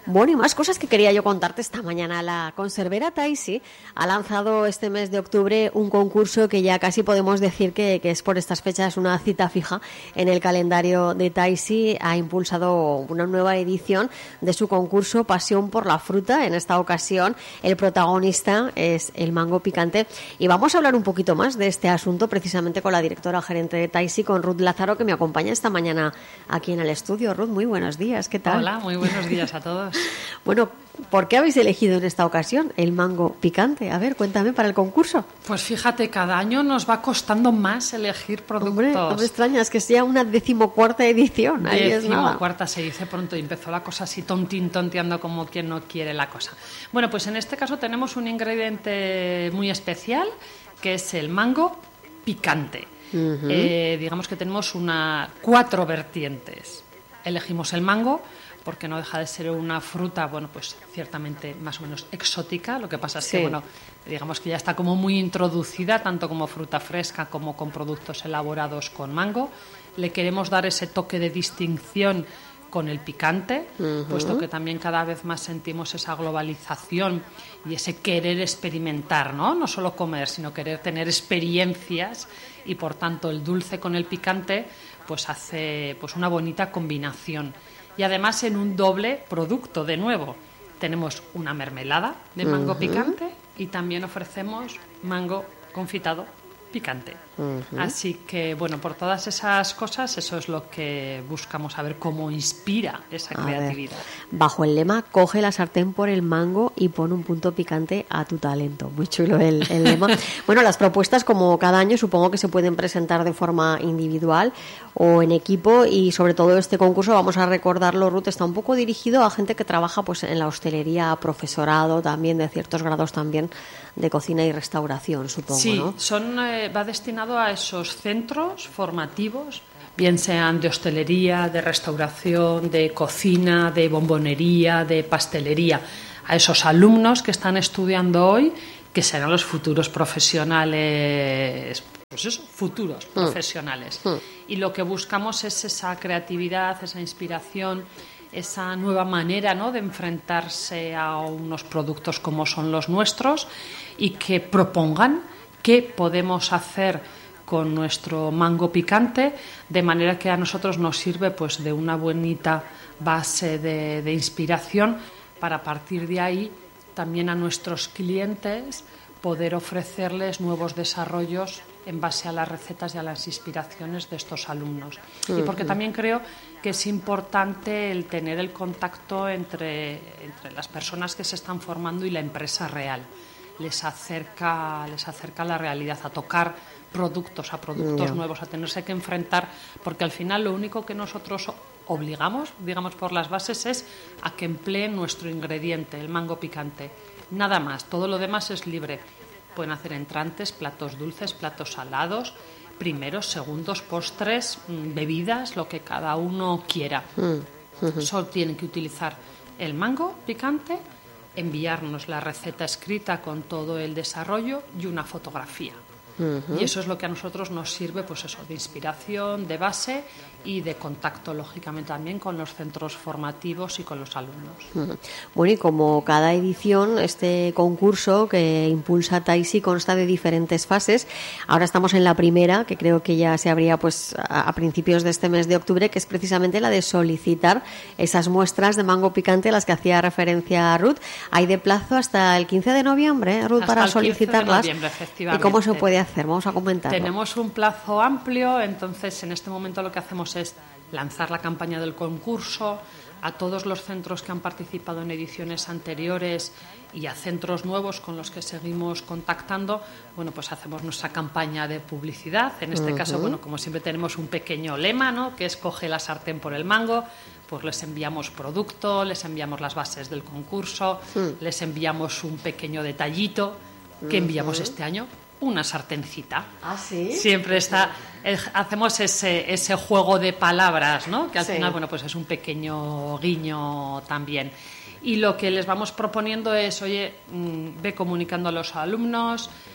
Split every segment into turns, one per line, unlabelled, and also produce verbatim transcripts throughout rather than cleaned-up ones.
Bueno, y más cosas que quería yo contarte esta mañana. La conservera Taisi ha lanzado este mes de octubre un concurso que ya casi podemos decir que, que es por estas fechas una cita fija en el calendario de Taisi. Ha impulsado una nueva edición de su concurso Pasión por la Fruta. En esta ocasión el protagonista es el mango picante. Y vamos a hablar un poquito más de este asunto precisamente con la directora gerente de Taisi, con Ruth Lázaro, que me acompaña esta mañana aquí en el estudio. Ruth, muy buenos días. ¿Qué tal?
Hola, muy buenos días a todos.
Bueno, ¿por qué habéis elegido en esta ocasión el mango picante? A ver, cuéntame, para el concurso.
Pues fíjate, cada año nos va costando más elegir productos.
Hombre, no me extraña, es que sea una decimocuarta edición. Ahí es nada.
Decimocuarta se dice pronto y empezó la cosa así tontín, tonteando como quien no quiere la cosa. Bueno, pues en este caso tenemos un ingrediente muy especial, que es el mango picante. Uh-huh. Eh, digamos que tenemos una, cuatro vertientes. Elegimos el mango porque no deja de ser una fruta, bueno, pues ciertamente más o menos exótica. Lo que pasa es sí. que, bueno, digamos que ya está como muy introducida, tanto como fruta fresca como con productos elaborados con mango. Le queremos dar ese toque de distinción con el picante, uh-huh. puesto que también cada vez más sentimos esa globalización y ese querer experimentar, ¿no? No solo comer, sino querer tener experiencias, y por tanto el dulce con el picante pues hace pues una bonita combinación. Y además en un doble producto, de nuevo. Tenemos una mermelada de mango uh-huh. picante y también ofrecemos mango confitado picante. Uh-huh. Así que, bueno, por todas esas cosas, eso es lo que buscamos, a ver cómo inspira esa a creatividad.
Ver, bajo el lema, coge la sartén por el mango y pon un punto picante a tu talento. Muy chulo el, el lema. Bueno, las propuestas, como cada año, supongo que se pueden presentar de forma individual o en equipo, y sobre todo este concurso, vamos a recordarlo, Ruth, está un poco dirigido a gente que trabaja pues en la hostelería, profesorado también, de ciertos grados también de cocina y restauración, supongo,
sí,
¿no?
son, eh, va destinado a esos centros formativos, bien sean de hostelería, de restauración, de cocina, de bombonería, de pastelería, a esos alumnos que están estudiando hoy, que serán los futuros profesionales, pues eso, futuros mm. profesionales. Mm. Y lo que buscamos es esa creatividad, esa inspiración, esa nueva manera, ¿no?, de enfrentarse a unos productos como son los nuestros, y que propongan qué podemos hacer con nuestro mango picante, de manera que a nosotros nos sirve pues de una bonita base de, de inspiración, para partir de ahí también a nuestros clientes poder ofrecerles nuevos desarrollos en base a las recetas y a las inspiraciones de estos alumnos. Uh-huh. Y porque también creo que es importante el tener el contacto entre, entre las personas que se están formando y la empresa real. Les acerca, les acerca a la realidad, a tocar productos, a productos yeah. nuevos, a tenerse que enfrentar, porque al final lo único que nosotros obligamos, digamos por las bases, es a que empleen nuestro ingrediente, el mango picante. Nada más, todo lo demás es libre. Pueden hacer entrantes, platos dulces, platos salados, primeros, segundos, postres, bebidas, lo que cada uno quiera. Uh-huh. Solo tienen que utilizar el mango picante, enviarnos la receta escrita con todo el desarrollo y una fotografía. Uh-huh. Y eso es lo que a nosotros nos sirve, pues eso, de inspiración, de base y de contacto, lógicamente, también con los centros formativos y con los alumnos.
Uh-huh. Bueno, y como cada edición, este concurso que impulsa Taisi consta de diferentes fases. Ahora estamos en la primera, que creo que ya se abría pues a, a principios de este mes de octubre, que es precisamente la de solicitar esas muestras de mango picante a las que hacía referencia Ruth. Hay de plazo hasta el quince de noviembre, Ruth,
hasta
para
el
solicitarlas.
quince de noviembre, efectivamente.
¿Y cómo se puede hacer? Vamos a comentarlo.
Tenemos un plazo amplio, entonces en este momento lo que hacemos es lanzar la campaña del concurso a todos los centros que han participado en ediciones anteriores y a centros nuevos con los que seguimos contactando. Bueno, pues hacemos nuestra campaña de publicidad. En este uh-huh. caso, bueno, como siempre tenemos un pequeño lema, ¿no?, que es coge la sartén por el mango. Pues les enviamos producto, les enviamos las bases del concurso, uh-huh. les enviamos un pequeño detallito que enviamos uh-huh. este año. Una sartencita.
¿Ah, sí?
Siempre está, eh, hacemos ese, ese juego de palabras, ¿no?, que al sí. final, bueno, pues es un pequeño guiño también. Y lo que les vamos proponiendo es, oye, mmm, ve comunicando a los alumnos,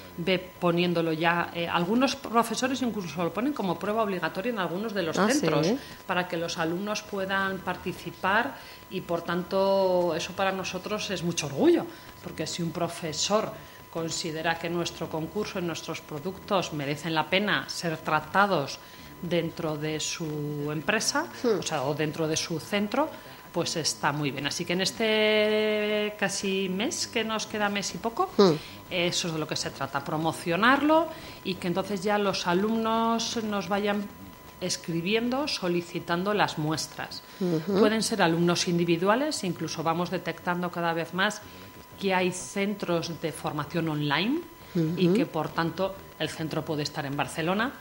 ve poniéndolo ya. Eh, algunos profesores incluso lo ponen como prueba obligatoria en algunos de los
ah,
centros,
¿sí?
para que los alumnos puedan participar y, por tanto, eso para nosotros es mucho orgullo, porque si un profesor considera que nuestro concurso y nuestros productos merecen la pena ser tratados dentro de su empresa, hmm. o sea, o dentro de su centro, pues está muy bien. Así que en este casi mes, que nos queda mes y poco, hmm. eso es de lo que se trata, promocionarlo y que entonces ya los alumnos nos vayan escribiendo, solicitando las muestras. Uh-huh. Pueden ser alumnos individuales, incluso vamos detectando cada vez más que hay centros de formación online uh-huh. y que, por tanto, el centro puede estar en Barcelona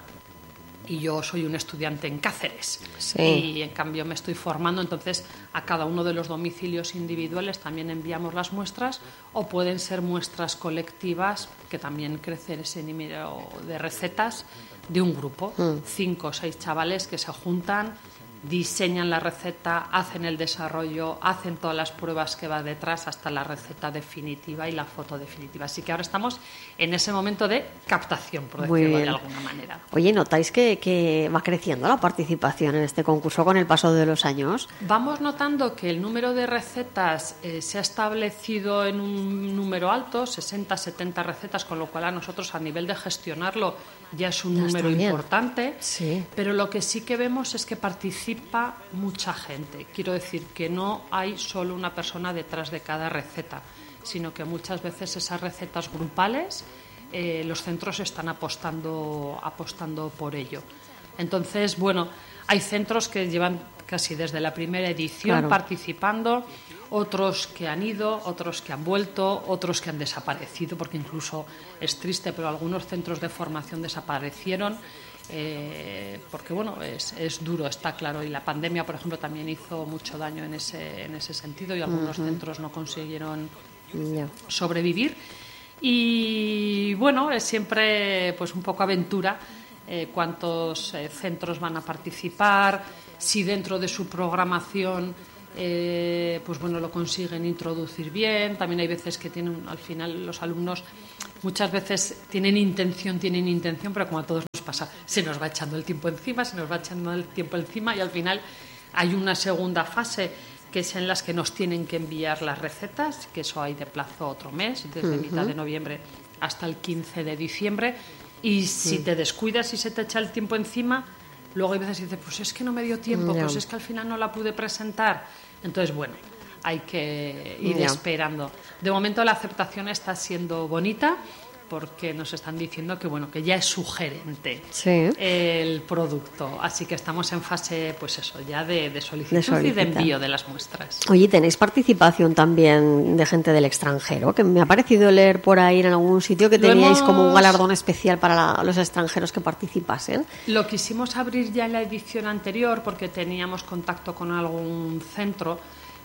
y yo soy un estudiante en Cáceres sí. y, en cambio, me estoy formando. Entonces, a cada uno de los domicilios individuales también enviamos las muestras, o pueden ser muestras colectivas, que también crece ese número de recetas de un grupo, uh-huh. cinco o seis chavales que se juntan, diseñan la receta, hacen el desarrollo, hacen todas las pruebas que va detrás hasta la receta definitiva y la foto definitiva. Así que ahora estamos en ese momento de captación, por
Muy
decirlo
bien.
de alguna manera.
Oye, ¿notáis que, que va creciendo la participación en este concurso con el paso de los años?
Vamos notando que el número de recetas eh, se ha establecido en un número alto, sesenta, setenta recetas, con lo cual a nosotros, a nivel de gestionarlo, ya es un ya número importante.
Sí.
Pero lo que sí que vemos es que participa mucha gente. Quiero decir que no hay solo una persona detrás de cada receta, sino que muchas veces esas recetas grupales eh, los centros están apostando, apostando por ello. Entonces, bueno, hay centros que llevan casi desde la primera edición claro. participando, otros que han ido, otros que han vuelto, otros que han desaparecido, porque incluso es triste, pero algunos centros de formación desaparecieron. Eh, porque bueno, es, es duro, está claro, y la pandemia, por ejemplo, también hizo mucho daño en ese, en ese sentido, y algunos uh-huh. centros no consiguieron yeah. sobrevivir. Y bueno, es siempre pues un poco aventura eh, cuántos eh, centros van a participar, si dentro de su programación eh, pues bueno, lo consiguen introducir bien. También hay veces que tienen, al final los alumnos muchas veces tienen intención, tienen intención, pero como a todos nos pasa, se nos va echando el tiempo encima, se nos va echando el tiempo encima y al final hay una segunda fase que es en las que nos tienen que enviar las recetas, que eso hay de plazo otro mes, desde uh-huh. mitad de noviembre hasta el quince de diciembre, y si uh-huh. te descuidas y se te echa el tiempo encima, luego hay veces que dices, pues es que no me dio tiempo, no. pues es que al final no la pude presentar. Entonces, bueno, hay que ir yeah. esperando. De momento la aceptación está siendo bonita, porque nos están diciendo que bueno, que ya es sugerente
sí.
el producto, así que estamos en fase, pues eso, ya de, de solicitud de y de envío de las muestras.
Oye, ¿tenéis participación también de gente del extranjero? Que me ha parecido leer por ahí en algún sitio que Lo teníais hemos... como un galardón especial para la, los extranjeros que participasen.
Lo quisimos abrir ya en la edición anterior porque teníamos contacto con algún centro.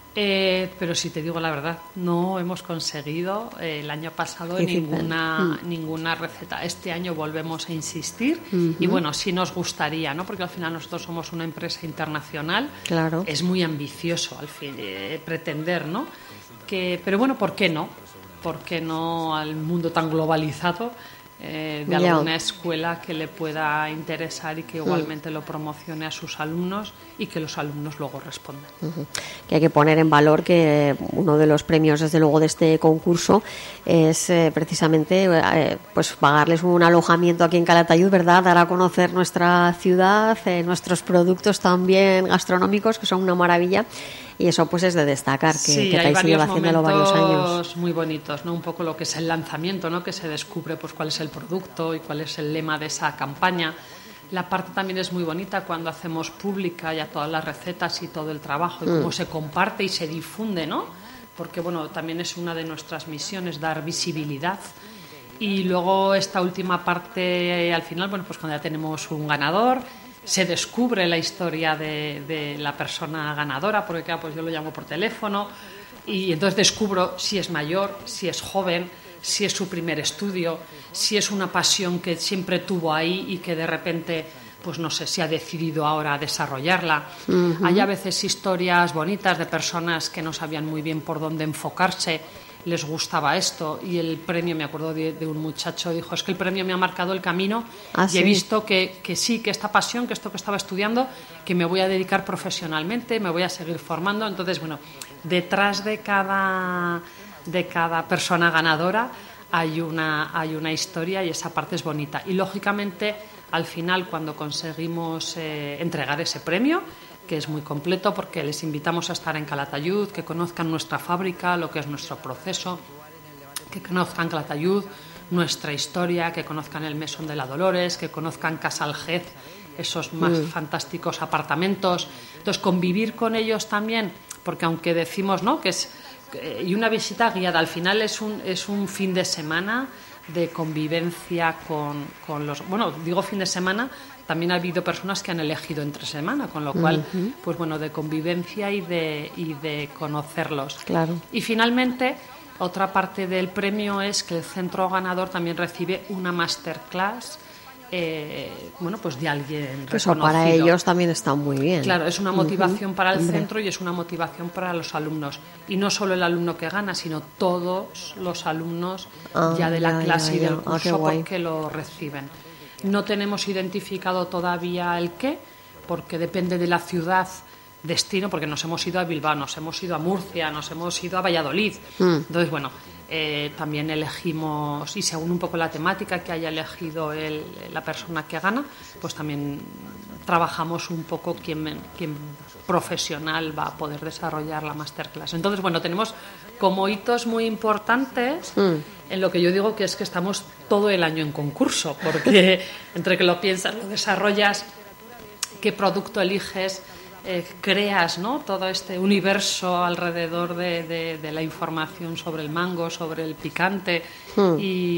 Eh, pero si te digo la verdad, no hemos conseguido eh, el año pasado ninguna, mm. ninguna receta. Este año volvemos a insistir uh-huh. y bueno, sí nos gustaría, ¿no? Porque al final nosotros somos una empresa internacional.
Claro.
Es muy ambicioso al fin eh, pretender, ¿no? Que, pero bueno, ¿por qué no? ¿Por qué no al mundo tan globalizado? Eh, de alguna yeah. escuela que le pueda interesar y que igualmente mm. lo promocione a sus alumnos y que los alumnos luego respondan.
Uh-huh. Que hay que poner en valor que uno de los premios, desde luego, de este concurso es eh, precisamente eh, pues pagarles un alojamiento aquí en Calatayud, ¿verdad? Dar a conocer nuestra ciudad, eh, nuestros productos también gastronómicos, que son una maravilla. Y eso pues es de destacar, que,
sí,
que estáis llevando haciéndolo varios años.
Muy bonitos, ¿no? Un poco lo que es el lanzamiento, ¿no? Que se descubre pues cuál es el producto y cuál es el lema de esa campaña. La parte también es muy bonita cuando hacemos pública ya todas las recetas y todo el trabajo y mm. cómo se comparte y se difunde, ¿no? Porque bueno, también es una de nuestras misiones dar visibilidad. Y luego esta última parte, al final, bueno, pues cuando ya tenemos un ganador, se descubre la historia de, de la persona ganadora, porque claro, pues yo lo llamo por teléfono y entonces descubro si es mayor, si es joven, si es su primer estudio, si es una pasión que siempre tuvo ahí y que de repente, pues no sé, si ha decidido ahora desarrollarla. Uh-huh. Hay a veces historias bonitas de personas que no sabían muy bien por dónde enfocarse les gustaba esto, y el premio, me acuerdo de, de un muchacho, dijo, es que el premio me ha marcado el camino
¿Ah,
y
sí?
he visto que, que sí, que esta pasión, que esto que estaba estudiando, que me voy a dedicar profesionalmente, me voy a seguir formando. Entonces, bueno, detrás de cada, de cada persona ganadora hay una, hay una historia, y esa parte es bonita. Y lógicamente, al final, cuando conseguimos eh, entregar ese premio, que es muy completo porque les invitamos a estar en Calatayud, que conozcan nuestra fábrica, lo que es nuestro proceso, que conozcan Calatayud, nuestra historia, que conozcan el Mesón de la Dolores, que conozcan Casa Aljez, esos más mm. fantásticos apartamentos. Entonces, convivir con ellos también, porque aunque decimos, ¿no?, que es y una visita guiada, al final es un, es un fin de semana de convivencia con, con los... Bueno, digo fin de semana, también ha habido personas que han elegido entre semana, con lo cual, uh-huh. pues bueno, de convivencia y de, y de conocerlos.
Claro.
Y finalmente, otra parte del premio es que el centro ganador también recibe una masterclass, eh, bueno, pues de alguien reconocido.
Eso para ellos también está muy bien.
Claro, es una motivación uh-huh. para el
Hombre.
centro y es una motivación para los alumnos. Y no solo el alumno que gana, sino todos los alumnos ah, ya de la ya, clase
ya,
y del
ya.
curso
ah,
porque lo reciben. No tenemos identificado todavía el qué, porque depende de la ciudad destino, porque nos hemos ido a Bilbao, nos hemos ido a Murcia, nos hemos ido a Valladolid. Mm. Entonces, bueno, eh, también elegimos, y según un poco la temática que haya elegido el, la persona que gana, pues también trabajamos un poco quién, quién profesional va a poder desarrollar la masterclass. Entonces, bueno, tenemos como hitos muy importantes mm. en lo que yo digo que es que estamos todo el año en concurso, porque entre que lo piensas, lo desarrollas, qué producto eliges, eh, creas, ¿no?, todo este universo alrededor de, de, de la información sobre el mango, sobre el picante mm.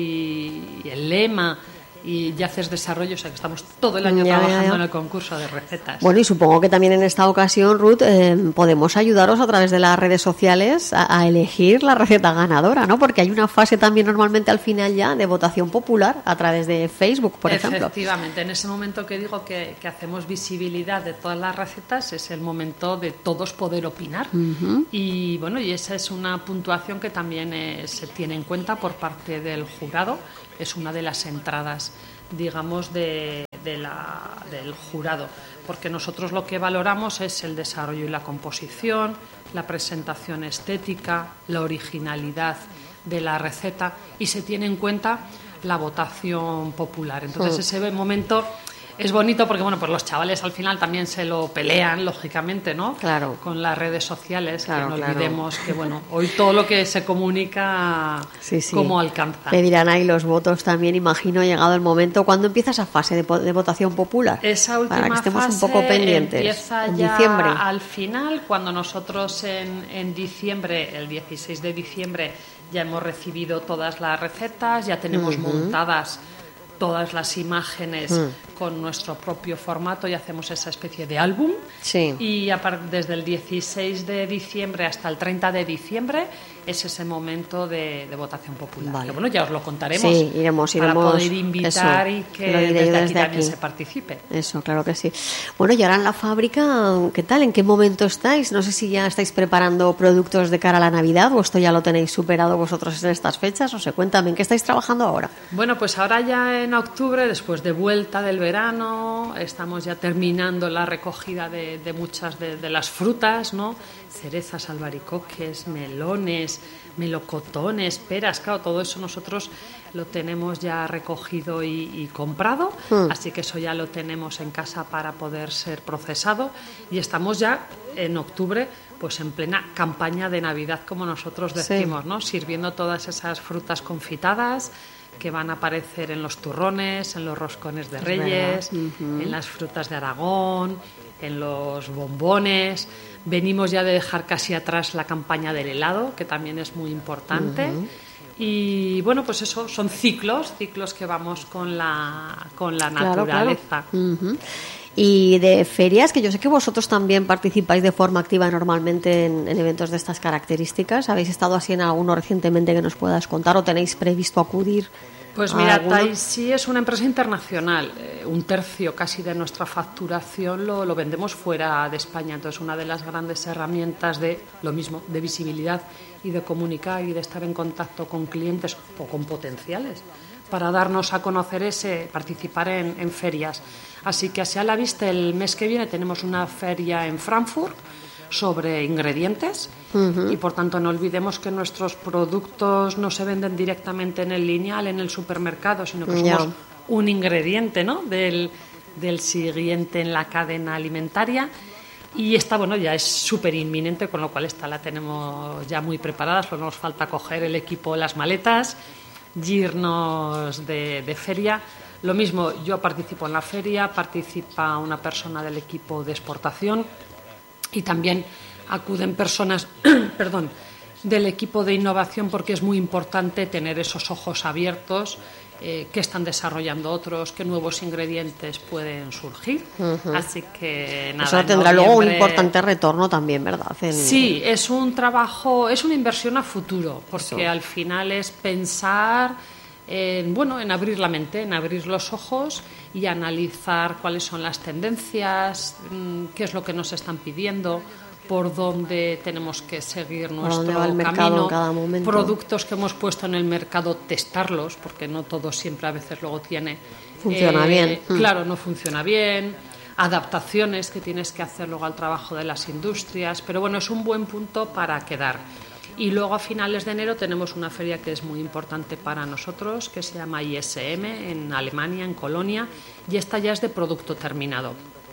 y, y el lema. Y ya haces desarrollo, o sea que estamos todo el año ya, trabajando ya, ya. en el concurso de recetas.
Bueno, y supongo que también en esta ocasión, Ruth, eh, podemos ayudaros a través de las redes sociales a, a elegir la receta ganadora, ¿no? Porque hay una fase también normalmente al final ya de votación popular a través de Facebook, por
Efectivamente,
ejemplo.
Efectivamente, en ese momento que digo que, que hacemos visibilidad de todas las recetas, es el momento de todos poder opinar. Uh-huh. Y bueno, y esa es una puntuación que también eh, se tiene en cuenta por parte del jurado. Es una de las entradas, digamos, de, de la, del jurado, porque nosotros lo que valoramos es el desarrollo y la composición, la presentación estética, la originalidad de la receta, y se tiene en cuenta la votación popular. Entonces, ese momento es bonito porque, bueno, pues los chavales al final también se lo pelean, lógicamente, ¿no?
Claro.
Con las redes sociales,
claro,
que no
claro.
olvidemos que, bueno, hoy todo lo que se comunica, sí, sí. cómo alcanza.
Pedirán ahí los votos también, imagino, llegado el momento. ¿Cuándo empieza esa fase de, de votación popular?
Esa última
Para que estemos
fase
un poco pendientes.
Empieza
en
ya
diciembre.
Al final, cuando nosotros en, en diciembre, el dieciséis de diciembre, ya hemos recibido todas las recetas, ya tenemos uh-huh. montadas todas las imágenes mm. con nuestro propio formato y hacemos esa especie de álbum.
Sí.
Y a par- desde el dieciséis de diciembre hasta el treinta de diciembre es ese momento de, de votación popular.
Vale.
Que bueno, ya os lo contaremos.
Sí, iremos, iremos.
Para poder invitar
eso,
y que,
que lo diré
desde,
desde
aquí también
aquí.
se participe.
Eso, claro que sí. Bueno, y ahora en la fábrica, ¿qué tal? ¿En qué momento estáis? No sé si ya estáis preparando productos de cara a la Navidad o esto ya lo tenéis superado vosotros en estas fechas. O sea, cuéntame, ¿en qué estáis trabajando ahora?
Bueno, pues ahora ya en octubre, después de vuelta del verano, estamos ya terminando la recogida de, de muchas de, de las frutas, ¿no? Cerezas, albaricoques, melones, melocotones, peras, claro, todo eso nosotros lo tenemos ya recogido y, y comprado, mm. así que eso ya lo tenemos en casa para poder ser procesado y estamos ya en octubre pues en plena campaña de Navidad, como nosotros decimos, sí. ¿no? Sirviendo todas esas frutas confitadas que van a aparecer en los turrones, en los roscones de Reyes, uh-huh. en las frutas de Aragón, en los bombones. Venimos ya de dejar casi atrás la campaña del helado, que también es muy importante. Uh-huh. Y bueno, pues eso, son ciclos, ciclos que vamos con la, con la
claro,
naturaleza.
Claro. Uh-huh. Y de ferias, que yo sé que vosotros también participáis de forma activa normalmente en, en eventos de estas características. ¿Habéis estado así en alguno recientemente que nos puedas contar o tenéis previsto acudir
Pues mira,
¿Alguno?
Taisi es una empresa internacional. Eh, un tercio casi de nuestra facturación lo, lo vendemos fuera de España. Entonces, una de las grandes herramientas de lo mismo, de visibilidad y de comunicar y de estar en contacto con clientes o con potenciales para darnos a conocer ese, participar en, en ferias. Así que así a la vista, el mes que viene tenemos una feria en Frankfurt sobre ingredientes uh-huh. y por tanto no olvidemos que nuestros productos no se venden directamente en el lineal, en el supermercado, sino que somos yeah. un ingrediente, ¿no? del, del siguiente en la cadena alimentaria. Y esta, bueno, ya es súper inminente, con lo cual esta la tenemos ya muy preparada, solo nos falta coger el equipo, las maletas y irnos de, de feria. Lo mismo, yo participo en la feria, participa una persona del equipo de exportación y también acuden personas perdón, del equipo de innovación, porque es muy importante tener esos ojos abiertos, eh, qué están desarrollando otros, qué nuevos ingredientes pueden surgir. Uh-huh. Así que nada.
Eso tendrá noviembre... luego un importante retorno también, ¿verdad? En...
Sí, es un trabajo, es una inversión a futuro, porque Eso. al final es pensar en, bueno, en abrir la mente, en abrir los ojos y analizar cuáles son las tendencias, qué es lo que nos están pidiendo, por dónde tenemos que seguir nuestro camino,
en cada momento.
Productos que hemos puesto en el mercado, testarlos, porque no todo siempre a veces luego tiene...
Funciona eh, bien.
Claro, no funciona bien, adaptaciones que tienes que hacer luego al trabajo de las industrias, pero bueno, es un buen punto para quedar. Y luego a finales de enero tenemos una feria que es muy importante para nosotros, que se llama I S M, en Alemania, en Colonia, y esta ya es de producto terminado.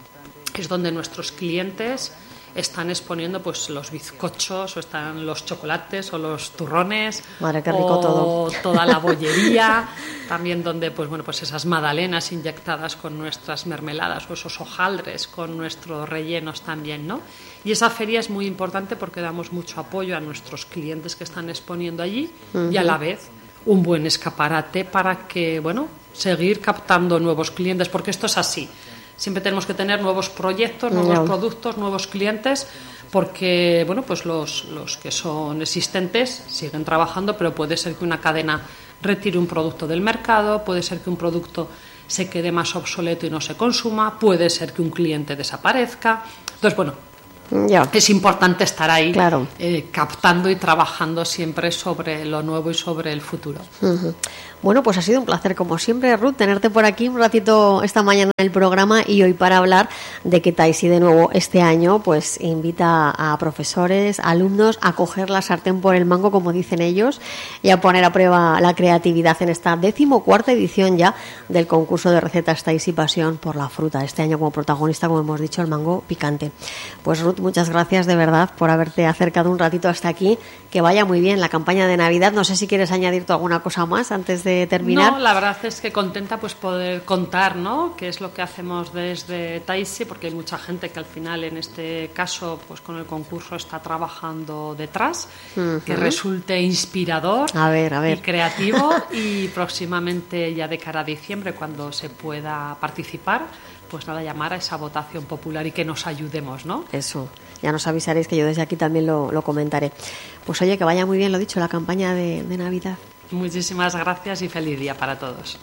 Es donde nuestros clientes están exponiendo pues los bizcochos, o están los chocolates, o los turrones,
Madre, qué rico
o
todo.
toda la bollería, también donde pues bueno pues esas magdalenas inyectadas con nuestras mermeladas, o esos hojaldres con nuestros rellenos también, ¿no? Y esa feria es muy importante porque damos mucho apoyo a nuestros clientes que están exponiendo allí uh-huh. y a la vez un buen escaparate para que, bueno, seguir captando nuevos clientes, porque esto es así. Siempre tenemos que tener nuevos proyectos, nuevos no. productos, nuevos clientes, porque, bueno, pues los, los que son existentes siguen trabajando, pero puede ser que una cadena retire un producto del mercado, puede ser que un producto se quede más obsoleto y no se consuma, puede ser que un cliente desaparezca. Entonces, bueno, Ya. es importante estar ahí
claro.
eh, captando y trabajando siempre sobre lo nuevo y sobre el futuro.
Uh-huh. Bueno, pues ha sido un placer, como siempre, Ruth, tenerte por aquí un ratito esta mañana en el programa y hoy para hablar de que Taisi de nuevo este año pues invita a profesores, alumnos a coger la sartén por el mango, como dicen ellos, y a poner a prueba la creatividad en esta decimocuarta edición ya del concurso de recetas Taisi Pasión por la fruta. Este año como protagonista, como hemos dicho, el mango picante. Pues Ruth, muchas gracias de verdad por haberte acercado un ratito hasta aquí. Que vaya muy bien la campaña de Navidad. No sé si quieres añadir tú alguna cosa más antes de terminar.
No, la verdad es que contenta pues poder contar, ¿no?, qué es lo que hacemos desde Taisi, porque hay mucha gente que al final en este caso pues con el concurso está trabajando detrás, uh-huh. que resulte inspirador
a ver, a ver.
y creativo, y próximamente ya de cara a diciembre, cuando se pueda participar, pues nada, llamar a esa votación popular y que nos ayudemos, ¿no?
Eso, ya nos avisaréis, que yo desde aquí también lo, lo comentaré. Pues oye, que vaya muy bien, lo dicho, la campaña de, de Navidad.
Muchísimas gracias y feliz día para todos.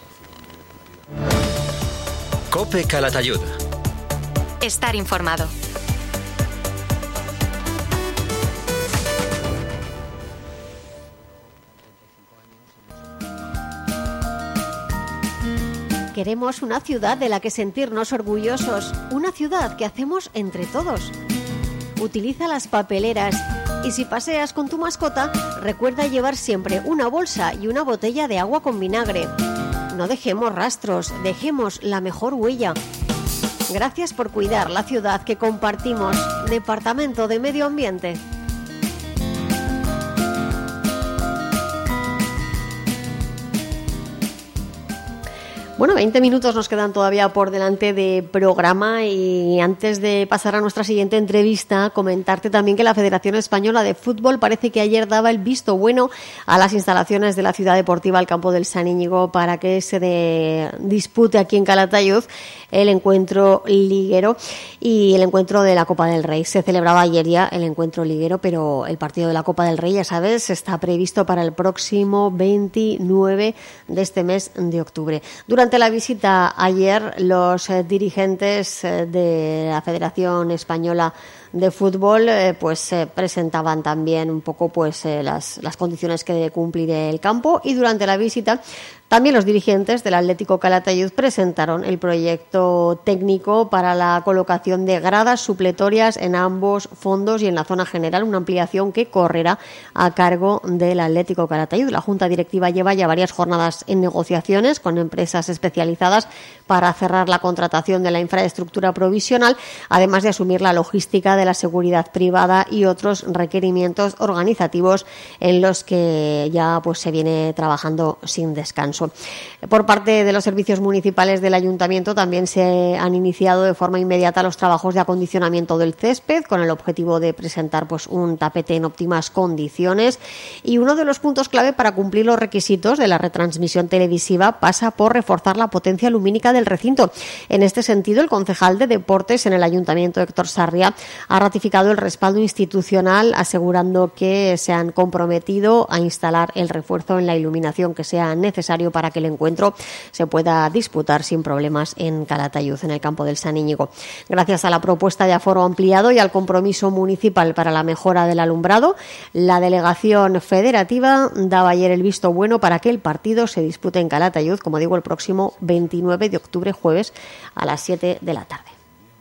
COPE Calatayud.
Estar informado.
Queremos una ciudad de la que sentirnos orgullosos, una ciudad que hacemos entre todos. Utiliza las papeleras y si paseas con tu mascota, recuerda llevar siempre una bolsa y una botella de agua con vinagre. No dejemos rastros, dejemos la mejor huella. Gracias por cuidar la ciudad que compartimos. Departamento de Medio Ambiente. Bueno, veinte minutos nos quedan todavía por delante de programa y antes de pasar a nuestra siguiente entrevista, comentarte también que la Federación Española de Fútbol parece que ayer daba el visto bueno a las instalaciones de la Ciudad Deportiva al Campo del San Íñigo para que se de, dispute aquí en Calatayud el encuentro liguero y el encuentro de la Copa del Rey. Se celebraba ayer ya el encuentro liguero, pero el partido de la Copa del Rey, ya sabes, está previsto para el próximo veintinueve de este mes de octubre. Durante la visita ayer, los eh, dirigentes eh, de la Federación Española de Fútbol eh, pues eh, presentaban también un poco pues eh, las, las condiciones que debe cumplir el campo, y durante la visita también los dirigentes del Atlético Calatayud presentaron el proyecto técnico para la colocación de gradas supletorias en ambos fondos y en la zona general, una ampliación que correrá a cargo del Atlético Calatayud. La Junta Directiva lleva ya varias jornadas en negociaciones con empresas especializadas para cerrar la contratación de la infraestructura provisional, además de asumir la logística de la seguridad privada y otros requerimientos organizativos en los que ya pues se viene trabajando sin descanso. Por parte de los servicios municipales del Ayuntamiento también se han iniciado de forma inmediata los trabajos de acondicionamiento del césped con el objetivo de presentar pues un tapete en óptimas condiciones, y uno de los puntos clave para cumplir los requisitos de la retransmisión televisiva pasa por reforzar la potencia lumínica del recinto. En este sentido, el concejal de Deportes en el Ayuntamiento, Héctor Sarria, ha ratificado el respaldo institucional, asegurando que se han comprometido a instalar el refuerzo en la iluminación que sea necesario para que el encuentro se pueda disputar sin problemas en Calatayud, en el Campo del San Íñigo. Gracias a la propuesta de aforo ampliado y al compromiso municipal para la mejora del alumbrado, la delegación federativa daba ayer el visto bueno para que el partido se dispute en Calatayud, como digo, el próximo veintinueve de octubre, jueves, a las siete de la tarde.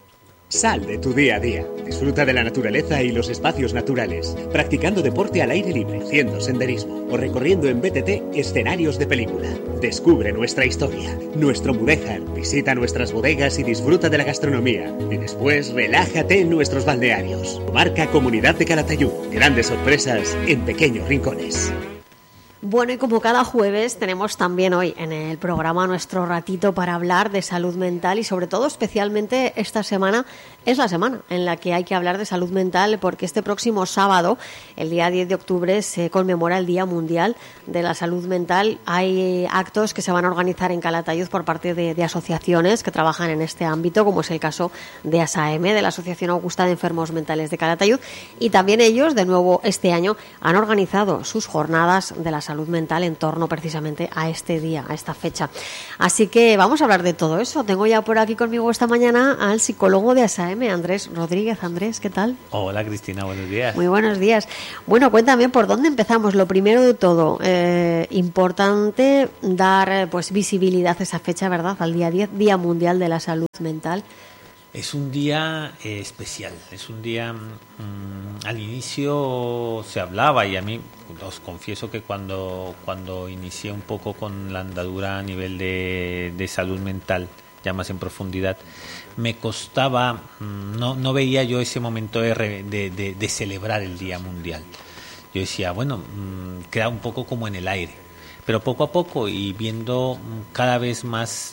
Sal de tu día a día. Disfruta de la naturaleza y los espacios naturales, practicando deporte al aire libre, haciendo senderismo o recorriendo en B T T escenarios de película. Descubre nuestra historia, nuestro Mudéjar, visita nuestras bodegas y disfruta de la gastronomía. Y después relájate en nuestros balnearios. Marca Comunidad de Calatayud. Grandes sorpresas en pequeños rincones.
Bueno, y como cada jueves tenemos también hoy en el programa nuestro ratito para hablar de salud mental, y sobre todo especialmente esta semana es la semana en la que hay que hablar de salud mental, porque este próximo sábado, el día diez de octubre, se conmemora el Día Mundial de la Salud Mental. Hay actos que se van a organizar en Calatayud por parte de, de asociaciones que trabajan en este ámbito, como es el caso de A S A M, de la Asociación Augusta de Enfermos Mentales de Calatayud, y también ellos, de nuevo este año, han organizado sus jornadas de la salud mental en torno precisamente a este día, a esta fecha. Así que vamos a hablar de todo eso. Tengo ya por aquí conmigo esta mañana al psicólogo de A S A M, Andrés Rodríguez. Andrés, ¿qué tal?
Hola, Cristina, buenos días.
Muy buenos días. Bueno, cuéntame, ¿por dónde empezamos? Lo primero de todo, eh, importante dar pues visibilidad a esa fecha, ¿verdad? Al día diez, Día Mundial de la Salud Mental.
Es un día eh, especial, es un día, mmm, al inicio se hablaba, y a mí os confieso que cuando, cuando inicié un poco con la andadura a nivel de, de salud mental, ya más en profundidad, me costaba, no, no veía yo ese momento de, de, de, de celebrar el Día Mundial. Yo decía, bueno, mmm, queda un poco como en el aire, pero poco a poco y viendo cada vez más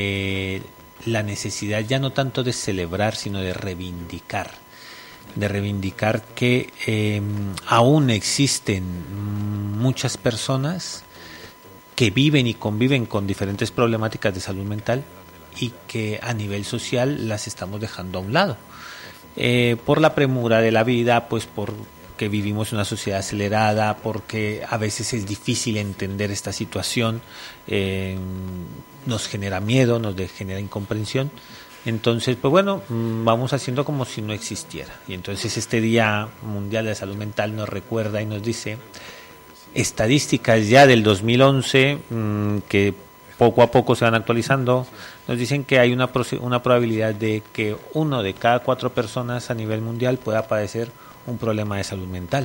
eh, la necesidad ya no tanto de celebrar, sino de reivindicar, de reivindicar que eh, aún existen muchas personas que viven y conviven con diferentes problemáticas de salud mental y que a nivel social las estamos dejando a un lado. Eh, por la premura de la vida, pues por que vivimos en una sociedad acelerada, porque a veces es difícil entender esta situación, eh, nos genera miedo, nos genera incomprensión. Entonces, pues bueno, vamos haciendo como si no existiera. Y entonces este Día Mundial de la Salud Mental nos recuerda y nos dice estadísticas ya del dos mil once, mmm, que poco a poco se van actualizando, nos dicen que hay una, una probabilidad de que uno de cada cuatro personas a nivel mundial pueda padecer un problema de salud mental,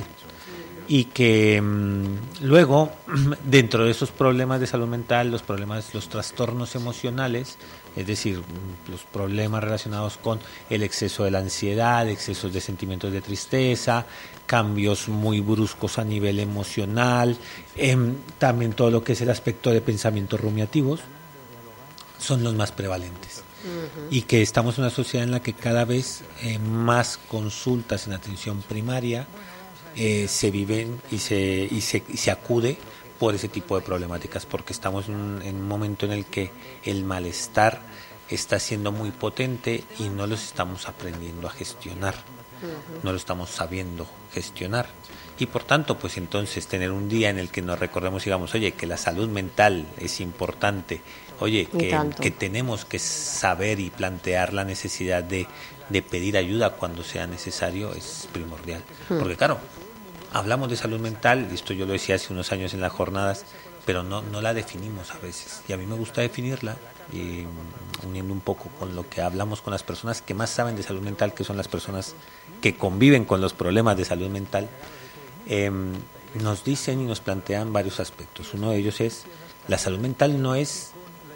y que mmm, luego dentro de esos problemas de salud mental, los problemas, los trastornos emocionales, es decir, los problemas relacionados con el exceso de la ansiedad, excesos de sentimientos de tristeza, cambios muy bruscos a nivel emocional, eh, también todo lo que es el aspecto de pensamientos rumiativos, son los más prevalentes. Uh-huh. Y que estamos en una sociedad en la que cada vez eh, más consultas en atención primaria eh, se viven y se, y, se, y se acude por ese tipo de problemáticas, porque estamos en un, en un momento en el que el malestar está siendo muy potente y no los estamos aprendiendo a gestionar, uh-huh. no lo estamos sabiendo gestionar. Y por tanto, pues entonces tener un día en el que nos recordemos y digamos, oye, que la salud mental es importante, oye, que, que tenemos que saber y plantear la necesidad de, de pedir ayuda cuando sea necesario, es primordial. Hmm. Porque claro, hablamos de salud mental, y esto yo lo decía hace unos años en las jornadas, pero no, no la definimos a veces. Y a mí me gusta definirla, y uniendo un poco con lo que hablamos con las personas que más saben de salud mental, que son las personas que conviven con los problemas de salud mental, eh, nos dicen y nos plantean varios aspectos. Uno de ellos es, la salud mental no es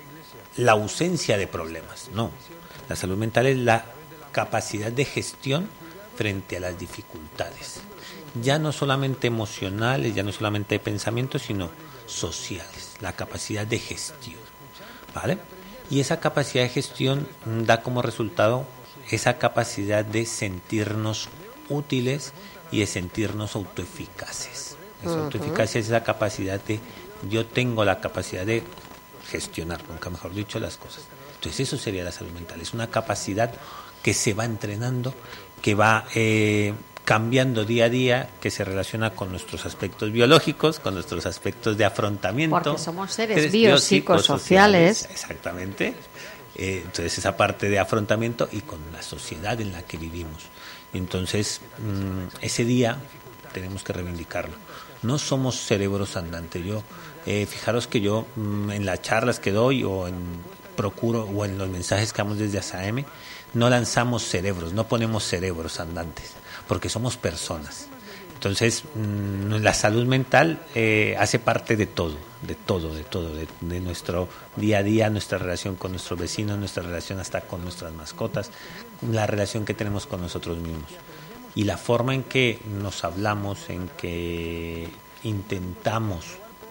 la ausencia de problemas, no. La salud mental es la capacidad de gestión frente a las dificultades. Ya no solamente emocionales, ya no solamente de pensamientos, sino sociales. La capacidad de gestión, ¿vale? Y esa capacidad de gestión da como resultado esa capacidad de sentirnos útiles y de sentirnos autoeficaces. Esa uh-huh. autoeficacia es esa capacidad de, yo tengo la capacidad de gestionar, nunca mejor dicho, las cosas. Entonces eso sería la salud mental, es una capacidad que se va entrenando, que va eh, cambiando día a día, que se relaciona con nuestros aspectos biológicos, con nuestros aspectos de afrontamiento.
Porque somos seres biopsicosociales.
Exactamente. Eh, entonces esa parte de afrontamiento y con la sociedad en la que vivimos. Entonces mmm, ese día tenemos que reivindicarlo. No somos cerebros andantes. Yo eh, fijaros que yo mmm, en las charlas que doy o en procuro o en los mensajes que damos desde A S A M no lanzamos cerebros, no ponemos cerebros andantes, porque somos personas. Entonces mmm, la salud mental eh, hace parte de todo, de todo, de todo, de, de nuestro día a día, nuestra relación con nuestros vecinos, nuestra relación hasta con nuestras mascotas, la relación que tenemos con nosotros mismos. Y la forma en que nos hablamos, en que intentamos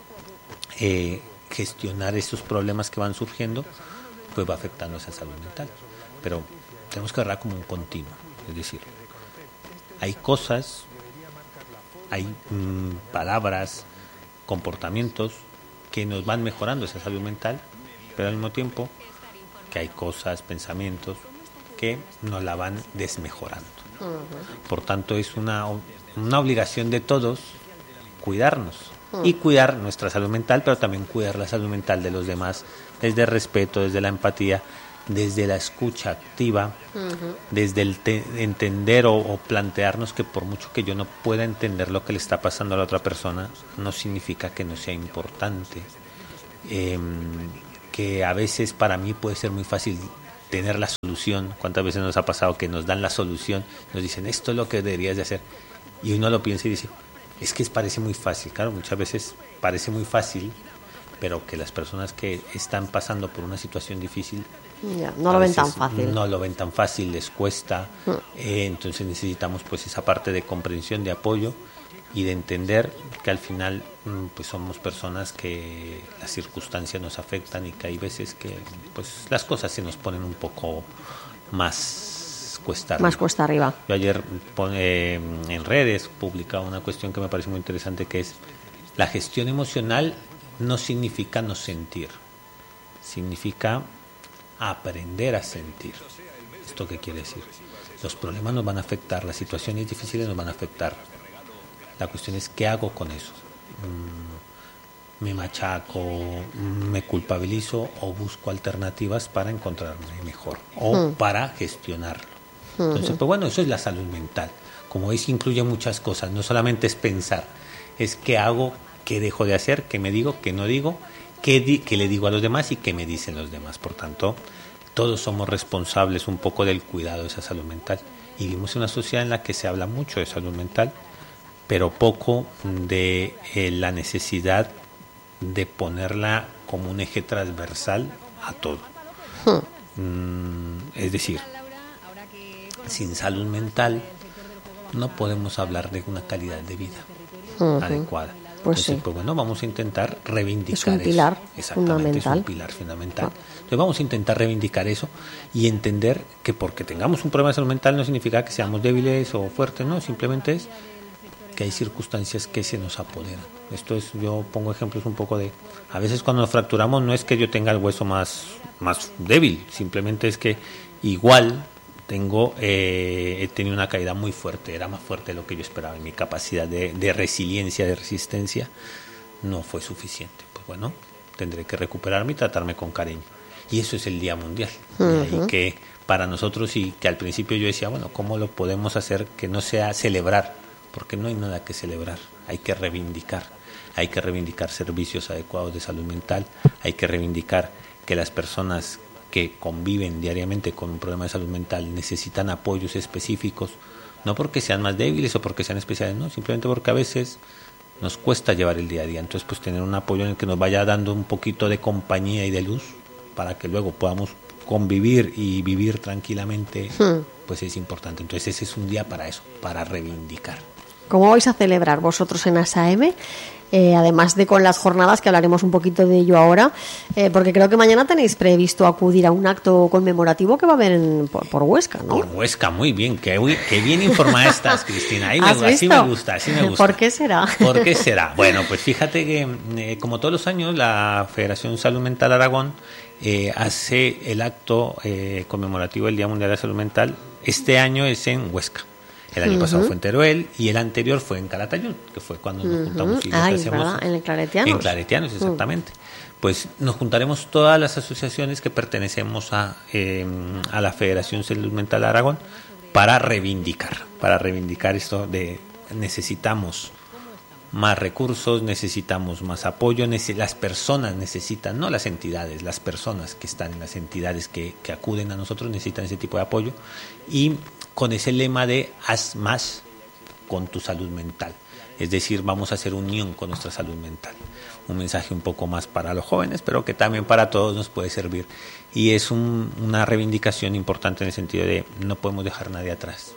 eh, gestionar esos problemas que van surgiendo, pues va afectando esa salud mental. Pero tenemos que verla como un continuo, es decir, hay cosas, hay mmm, palabras, comportamientos que nos van mejorando esa salud mental, pero al mismo tiempo que hay cosas, pensamientos que nos la van desmejorando. Uh-huh. Por tanto, es una, una obligación de todos cuidarnos uh-huh. y cuidar nuestra salud mental, pero también cuidar la salud mental de los demás, desde el respeto, desde la empatía, desde la escucha activa, uh-huh. desde el te- entender o, o plantearnos que por mucho que yo no pueda entender lo que le está pasando a la otra persona, no significa que no sea importante. Eh, que a veces para mí puede ser muy fácil tener la solución. ¿Cuántas veces nos ha pasado que nos dan la solución? Nos dicen, esto es lo que deberías de hacer. Y uno lo piensa y dice, es que parece muy fácil. Claro, muchas veces parece muy fácil, pero que las personas que están pasando por una situación difícil
ya, no lo ven tan fácil.
No lo ven tan fácil, les cuesta. Mm. Eh, entonces necesitamos pues esa parte de comprensión, de apoyo y de entender que al final pues somos personas que las circunstancias nos afectan y que hay veces que pues las cosas se nos ponen un poco más cuesta arriba.
Más cuesta arriba.
Yo ayer eh, en redes publicaba una cuestión que me parece muy interesante, que es la gestión emocional no significa no sentir, significa aprender a sentir. ¿Esto qué quiere decir? Los problemas nos van a afectar, las situaciones difíciles nos van a afectar. La cuestión es ¿qué hago con eso? ¿Me machaco, me culpabilizo o busco alternativas para encontrarme mejor o uh-huh. para gestionarlo? Uh-huh. Entonces, pues bueno, eso es la salud mental. Como veis, incluye muchas cosas, no solamente es pensar, es qué hago, qué dejo de hacer, qué me digo, qué no digo, qué, di- qué le digo a los demás y qué me dicen los demás. Por tanto, todos somos responsables un poco del cuidado de esa salud mental. Y vivimos en una sociedad en la que se habla mucho de salud mental, pero poco de eh, la necesidad de ponerla como un eje transversal a todo. Hmm. Mm, es decir, sin salud mental no podemos hablar de una calidad de vida uh-huh. adecuada.
Pues
Entonces,
sí.
pues bueno, vamos a intentar reivindicar
Es un
eso.
pilar
Exactamente,
fundamental.
es un pilar fundamental. Ah. Entonces vamos a intentar reivindicar eso y entender que porque tengamos un problema de salud mental no significa que seamos débiles o fuertes, no, simplemente es que hay circunstancias que se nos apoderan. Esto es, yo pongo ejemplos un poco de, a veces cuando nos fracturamos no es que yo tenga el hueso más, más débil, simplemente es que igual tengo eh, he tenido una caída muy fuerte, era más fuerte de lo que yo esperaba, y mi capacidad de, de resiliencia, de resistencia no fue suficiente. Pues bueno, tendré que recuperarme y tratarme con cariño. Y eso es el Día Mundial. Uh-huh. Y que para nosotros, y que al principio yo decía, bueno, ¿cómo lo podemos hacer que no sea celebrar? Porque no hay nada que celebrar, hay que reivindicar. Hay que reivindicar servicios adecuados de salud mental, hay que reivindicar que las personas que conviven diariamente con un problema de salud mental necesitan apoyos específicos, no porque sean más débiles o porque sean especiales, no, simplemente porque a veces nos cuesta llevar el día a día. Entonces, pues tener un apoyo en el que nos vaya dando un poquito de compañía y de luz para que luego podamos convivir y vivir tranquilamente, hmm. pues es importante. Entonces ese es un día para eso, para reivindicar.
¿Cómo vais a celebrar vosotros en A S A M? Eh, además de con las jornadas, que hablaremos un poquito de ello ahora, eh, porque creo que mañana tenéis previsto acudir a un acto conmemorativo que va a haber en, por, por Huesca, ¿no?
Por Huesca, muy bien, qué, qué bien informada estás, Cristina. Ahí me, así me gusta, así me gusta.
¿Por qué será?
¿Por qué será? Bueno, pues fíjate que eh, como todos los años la Federación Salud Mental Aragón eh, hace el acto eh, conmemorativo del Día Mundial de la Salud Mental. Este año es en Huesca. El año uh-huh. pasado fue en Teruel y el anterior fue en Calatayud, que fue cuando nos uh-huh. juntamos y
Ay,
lo que hacemos
en el Claretianos.
En Claretianos, exactamente. Uh-huh. Pues nos juntaremos todas las asociaciones que pertenecemos a, eh, a la Federación Salud Mental Aragón para reivindicar, para reivindicar esto de necesitamos más recursos, necesitamos más apoyo, neces- las personas necesitan, no las entidades, las personas que están en las entidades que, que acuden a nosotros necesitan ese tipo de apoyo, y con ese lema de haz más con tu salud mental, es decir, vamos a hacer unión con nuestra salud mental. Un mensaje un poco más para los jóvenes, pero que también para todos nos puede servir, y es un, una reivindicación importante en el sentido de no podemos dejar a nadie atrás.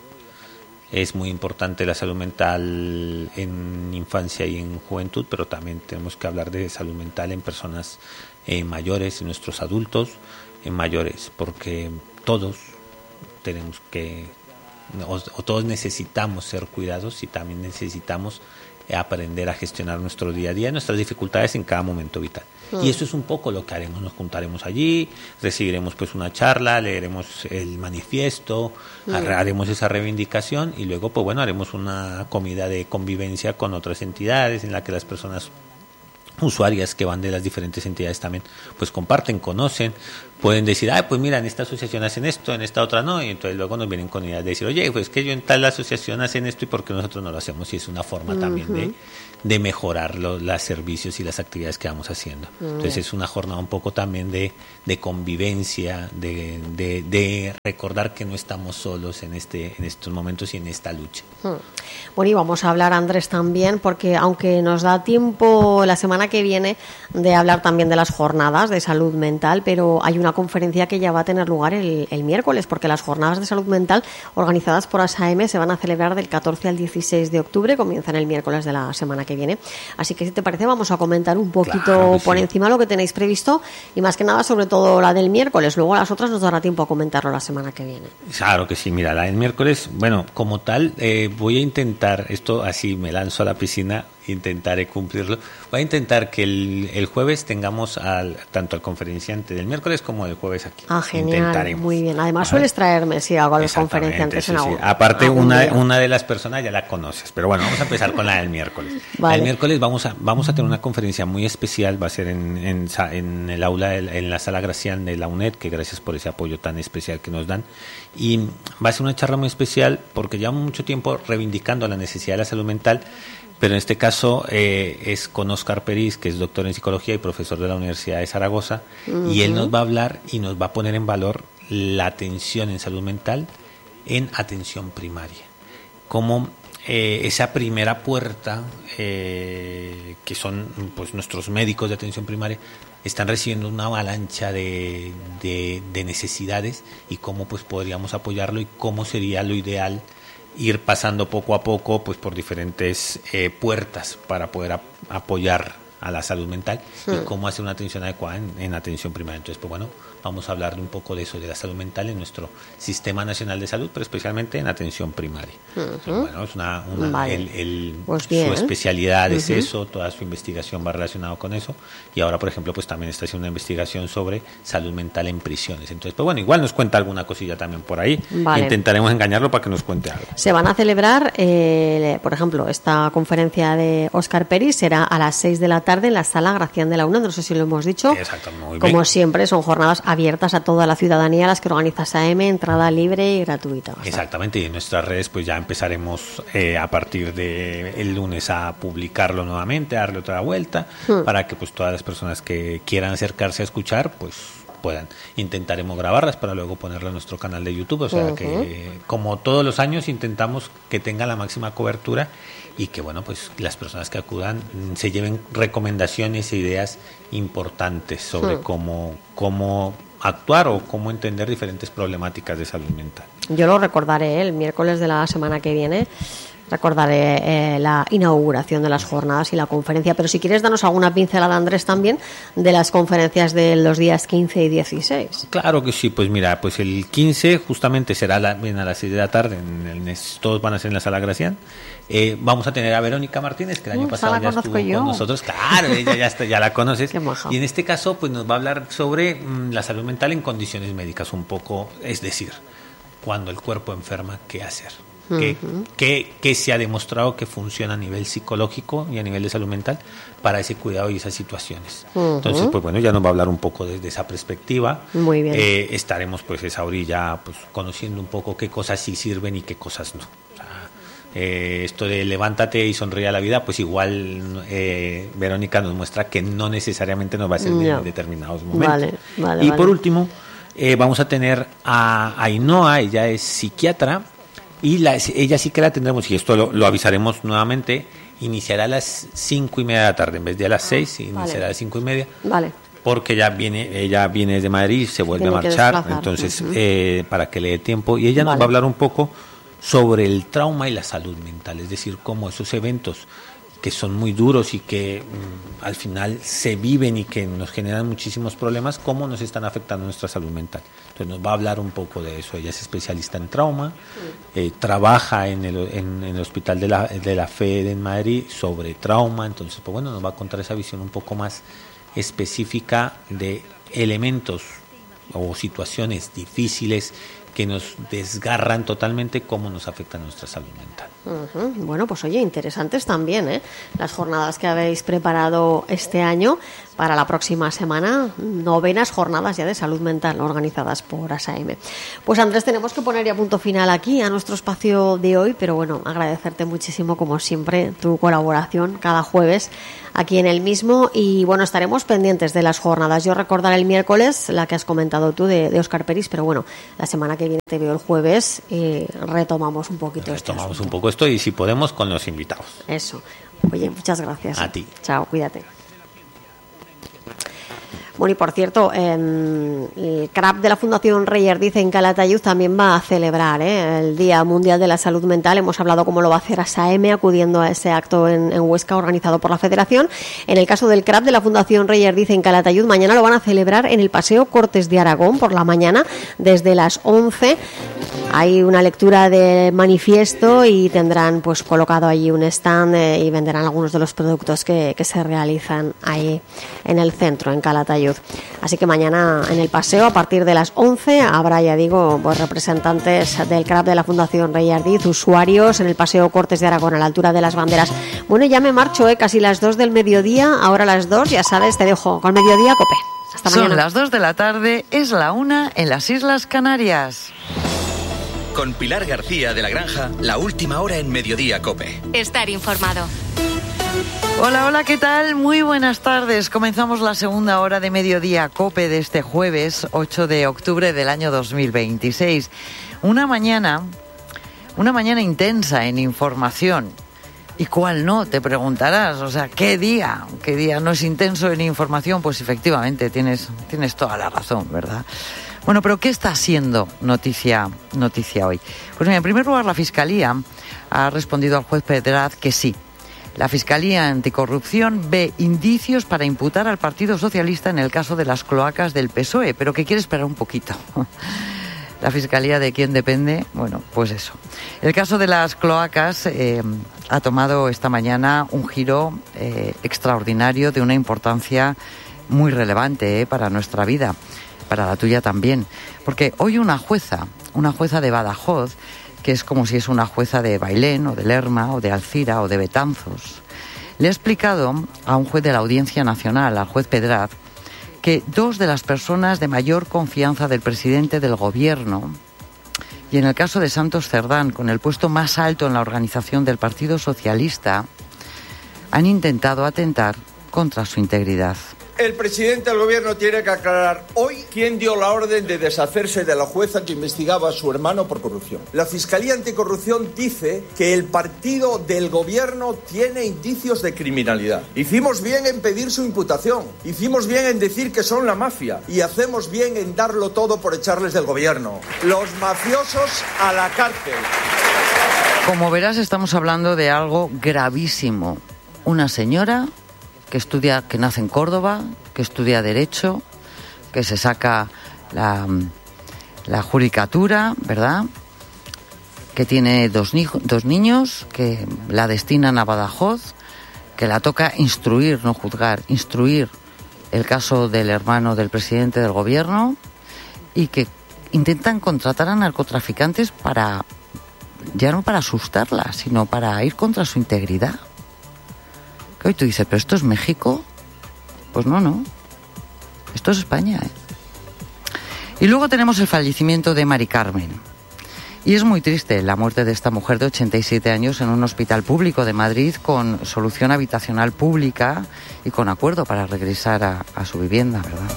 Es muy importante la salud mental en infancia y en juventud, pero también tenemos que hablar de salud mental en personas eh, mayores, en nuestros adultos en mayores, porque todos tenemos que, o, o todos necesitamos ser cuidados y también necesitamos aprender a gestionar nuestro día a día, nuestras dificultades en cada momento vital. Mm. Y eso es un poco lo que haremos. Nos juntaremos allí, recibiremos pues una charla, leeremos el manifiesto, mm. haremos esa reivindicación y luego pues bueno, haremos una comida de convivencia con otras entidades en la que las personas usuarias que van de las diferentes entidades también pues comparten, conocen, pueden decir, ah, pues mira, en esta asociación hacen esto, en esta otra no, y entonces luego nos vienen con ideas de decir, oye, pues que yo en tal asociación hacen esto y por qué nosotros no lo hacemos, y es una forma uh-huh. también de, de mejorar los, los servicios y las actividades que vamos haciendo. Uh-huh. Entonces es una jornada un poco también de, de convivencia, de, de, de recordar que no estamos solos en este en estos momentos y en esta lucha.
Uh-huh. Bueno, y vamos a hablar, Andrés, también, porque aunque nos da tiempo la semana que viene de hablar también de las jornadas de salud mental, pero hay una conferencia que ya va a tener lugar el, el miércoles, porque las jornadas de salud mental organizadas por A S A M se van a celebrar del catorce al dieciséis de octubre, comienzan el miércoles de la semana que viene. Así que si te parece vamos a comentar un poquito claro por sí. encima lo que tenéis previsto y más que nada sobre todo la del miércoles, luego las otras nos dará tiempo a comentarlo la semana que viene.
Claro que sí, mira, la del miércoles, bueno, como tal, eh, voy a intentar, esto así me lanzo a la piscina, intentaré cumplirlo. Voy a intentar que el, el jueves tengamos al, tanto al conferenciante del miércoles como el jueves aquí.
Ah, genial, muy bien. Además Ajá. sueles traerme, sí, algo a los conferenciantes.
Sí,
en
sí.
algún,
Aparte, una, una de las personas ya la conoces, pero bueno, vamos a empezar con la del miércoles. Vale. El miércoles vamos a vamos a tener una conferencia muy especial, va a ser en, en, en el aula, en la sala Gracián de la UNED, que gracias por ese apoyo tan especial que nos dan. Y va a ser una charla muy especial porque llevamos mucho tiempo reivindicando la necesidad de la salud mental, pero en este caso eh, es con Óscar Peris, que es doctor en psicología y profesor de la Universidad de Zaragoza, uh-huh. y él nos va a hablar y nos va a poner en valor la atención en salud mental en atención primaria, como eh, esa primera puerta eh, que son pues nuestros médicos de atención primaria están recibiendo una avalancha de, de, de necesidades, y cómo pues podríamos apoyarlo y cómo sería lo ideal ir pasando poco a poco pues por diferentes eh, puertas para poder ap- apoyar a la salud mental
sí.
y cómo hacer una atención adecuada en, en atención primaria. Entonces, pues bueno, vamos a hablar un poco de eso, de la salud mental en nuestro Sistema Nacional de Salud, pero especialmente en atención primaria. Uh-huh. Entonces, bueno, es una, una
vale.
el, el,
pues
su
bien.
especialidad es
uh-huh.
eso, toda su investigación va relacionada con eso, y ahora, por ejemplo, pues también está haciendo una investigación sobre salud mental en prisiones. Entonces, pues bueno, igual nos cuenta alguna cosilla también por ahí.
Vale.
Intentaremos engañarlo para que nos cuente algo.
Se van a celebrar, eh, por ejemplo, esta conferencia de Óscar Peris será a las seis de la tarde en la sala Gracián de la UNED, no sé si lo hemos dicho.
Exacto, muy bien.
Como siempre, son jornadas abiertas a toda la ciudadanía, las que organiza S A E M, entrada libre y gratuita.
Exactamente, y en nuestras redes pues ya empezaremos eh, a partir de el lunes a publicarlo nuevamente, a darle otra vuelta, hmm. para que pues todas las personas que quieran acercarse a escuchar pues puedan. Intentaremos grabarlas para luego ponerlas en nuestro canal de YouTube, o sea uh-huh. que como todos los años intentamos que tenga la máxima cobertura y que bueno, pues las personas que acudan se lleven recomendaciones e ideas importantes sobre uh-huh. cómo cómo actuar o cómo entender diferentes problemáticas de salud mental.
Yo lo recordaré el miércoles de la semana que viene. Recordaré eh, la inauguración de las jornadas y la conferencia, pero si quieres danos alguna pincelada, Andrés, también de las conferencias de los días quince y dieciséis.
Claro que sí, pues mira, pues el quince justamente será la, bien a las seis de la tarde, en el, todos van a ser en la Sala Gracián. Eh, vamos a tener a Verónica Martínez, que el año uh, pasado ya estuvo
yo.
con nosotros. Claro, ella ya, está, ya la conoces. Y en este caso pues nos va a hablar sobre mm, la salud mental en condiciones médicas un poco, es decir, cuando el cuerpo enferma, ¿qué hacer? Que, uh-huh. que, que se ha demostrado que funciona a nivel psicológico y a nivel de salud mental para ese cuidado y esas situaciones. Uh-huh. Entonces, pues bueno, ya nos va a hablar un poco desde esa perspectiva.
Muy bien.
Eh, estaremos pues esa orilla pues conociendo un poco qué cosas sí sirven y qué cosas no. O sea, eh, esto de levántate y sonríe a la vida, pues igual eh, Verónica nos muestra que no necesariamente nos va a servir no. en determinados momentos.
Vale, vale,
y
vale.
por último, eh, vamos a tener a Ainhoa, ella es psiquiatra. Y la, ella sí que la tendremos, y esto lo, lo avisaremos nuevamente, iniciará a las cinco y media de la tarde, en vez de a las seis, ah, iniciará vale. a las cinco y media.
Vale.
Porque ella viene, ella viene de Madrid, se vuelve
Tiene
a marchar, entonces uh-huh. eh, para que le dé tiempo. Y ella vale. nos va a hablar un poco sobre el trauma y la salud mental, es decir, cómo esos eventos que son muy duros y que mm, al final se viven y que nos generan muchísimos problemas, cómo nos están afectando nuestra salud mental. Entonces nos va a hablar un poco de eso. Ella es especialista en trauma, eh, trabaja en el, en, en el Hospital de la, de la Fe en Madrid sobre trauma, entonces pues bueno, nos va a contar esa visión un poco más específica de elementos o situaciones difíciles que nos desgarran totalmente, cómo nos afecta nuestra salud mental.
Uh-huh. Bueno, pues oye, interesantes también, ¿eh? Las jornadas que habéis preparado este año para la próxima semana, novenas jornadas ya de salud mental organizadas por S A E M. Pues Andrés, tenemos que poner ya punto final aquí a nuestro espacio de hoy, pero bueno, agradecerte muchísimo como siempre tu colaboración cada jueves aquí en el mismo, y bueno, estaremos pendientes de las jornadas. Yo recordaré el miércoles la que has comentado tú de, de Óscar Peris, pero bueno, la semana que viene te veo el jueves y retomamos un poquito esto.
Retomamos este un poco esto y si podemos con los invitados.
Eso. Oye, muchas gracias.
A ti.
Chao, cuídate. Bueno, y por cierto, eh, el C R A P de la Fundación Reyerdiz en Calatayud también va a celebrar ¿eh? el Día Mundial de la Salud Mental. Hemos hablado cómo lo va a hacer S A E M acudiendo a ese acto en, en Huesca organizado por la Federación. En el caso del C R A P de la Fundación Reyerdiz en Calatayud, mañana lo van a celebrar en el Paseo Cortes de Aragón por la mañana desde las once. Hay una lectura de manifiesto y tendrán pues colocado allí un stand eh, y venderán algunos de los productos que, que se realizan ahí en el centro, en Calatayud. Así que mañana en el paseo a partir de las once habrá, ya digo, pues representantes del C R A P de la Fundación Reyerdiz, usuarios en el Paseo Cortes de Aragón a la altura de las banderas. Bueno, ya me marcho, ¿eh? Casi las dos del mediodía, ahora las dos, ya sabes, te dejo con Mediodía Cope. Hasta mañana.
Son las dos de la tarde, es la una en las Islas Canarias.
Con Pilar García de la Granja, la última hora en Mediodía Cope.
Estar informado.
Hola, hola, ¿qué tal? Muy buenas tardes. Comenzamos la segunda hora de Mediodía Cope de este jueves ocho de octubre del año dos mil veintiséis. Una mañana, una mañana intensa en información. ¿Y cuál no? Te preguntarás. O sea, ¿qué día? ¿Qué día no es intenso en información? Pues efectivamente, tienes, tienes toda la razón, ¿verdad? Bueno, pero ¿qué está siendo noticia, noticia hoy? Pues mira, en primer lugar, la Fiscalía ha respondido al juez Pedraz que sí, La Fiscalía Anticorrupción ve indicios para imputar al Partido Socialista en el caso de las cloacas del P S O E, pero que quiere esperar un poquito. La Fiscalía, ¿de quién depende? Bueno, pues eso. El caso de las cloacas eh, ha tomado esta mañana un giro eh, extraordinario de una importancia muy relevante eh, para nuestra vida, para la tuya también. Porque hoy una jueza, una jueza de Badajoz, que es como si es una jueza de Bailén o de Lerma o de Alcira o de Betanzos, le ha explicado a un juez de la Audiencia Nacional, al juez Pedraz, que dos de las personas de mayor confianza del presidente del gobierno, y en el caso de Santos Cerdán, con el puesto más alto en la organización del Partido Socialista, han intentado atentar contra su integridad.
El presidente del gobierno tiene que aclarar hoy quién dio la orden de deshacerse de la jueza que investigaba a su hermano por corrupción. La Fiscalía Anticorrupción dice que el partido del gobierno tiene indicios de criminalidad. Hicimos bien en pedir su imputación, hicimos bien en decir que son la mafia y hacemos bien en darlo todo por echarles del gobierno. Los mafiosos a la cárcel.
Como verás, estamos hablando de algo gravísimo. Una señora que estudia, que nace en Córdoba, que estudia Derecho, que se saca la, la judicatura, ¿verdad? Que tiene dos, ni, dos niños, que la destinan a Badajoz, que la toca instruir, no juzgar, instruir el caso del hermano del presidente del gobierno, y que intentan contratar a narcotraficantes para, ya no para asustarla, sino para ir contra su integridad. Que hoy tú dices, ¿pero esto es México? Pues no, no. Esto es España, ¿eh? Y luego tenemos el fallecimiento de Mari Carmen. Y es muy triste la muerte de esta mujer de ochenta y siete años en un hospital público de Madrid con solución habitacional pública y con acuerdo para regresar a, a su vivienda, ¿verdad?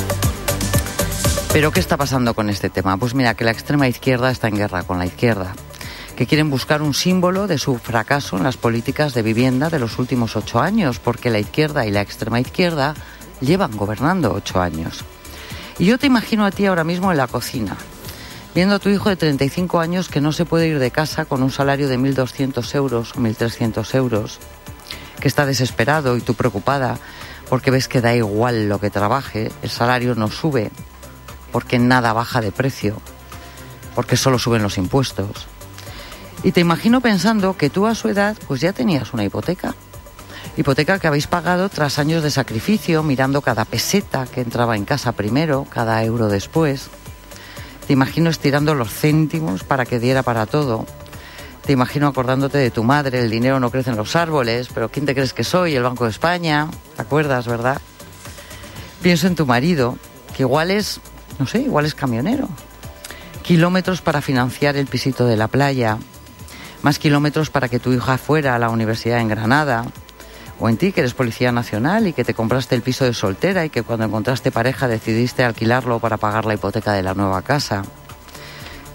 ¿Pero qué está pasando con este tema? Pues mira, que la extrema izquierda está en guerra con la izquierda, que quieren buscar un símbolo de su fracaso en las políticas de vivienda de los últimos ocho años, porque la izquierda y la extrema izquierda llevan gobernando ocho años. Y yo te imagino a ti ahora mismo en la cocina, viendo a tu hijo de treinta y cinco años que no se puede ir de casa con un salario de mil doscientos euros o mil trescientos euros, que está desesperado y tú preocupada porque ves que da igual lo que trabaje, el salario no sube, porque nada baja de precio, porque solo suben los impuestos. Y te imagino pensando que tú a su edad pues ya tenías una hipoteca. Hipoteca que habéis pagado tras años de sacrificio, mirando cada peseta que entraba en casa primero, cada euro después. Te imagino estirando los céntimos para que diera para todo. Te imagino acordándote de tu madre, el dinero no crece en los árboles, pero ¿quién te crees que soy? El Banco de España. ¿Te acuerdas, verdad? Pienso en tu marido, que igual es, no sé, igual es camionero. Kilómetros para financiar el pisito de la playa. Más kilómetros para que tu hija fuera a la universidad en Granada, o en ti, que eres policía nacional y que te compraste el piso de soltera y que cuando encontraste pareja decidiste alquilarlo para pagar la hipoteca de la nueva casa.